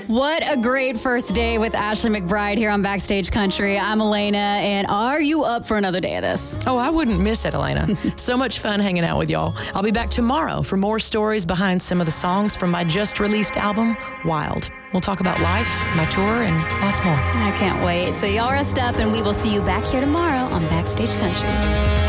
What a great first day with Ashley McBryde here on Backstage Country. I'm Elena, and are you up for another day of this? Oh, I wouldn't miss it, Elena. So much fun hanging out with y'all. I'll be back tomorrow for more stories behind some of the songs from my just-released album, Wild. We'll talk about life, my tour, and lots more. I can't wait. So y'all rest up, and we will see you back here tomorrow on Backstage Country.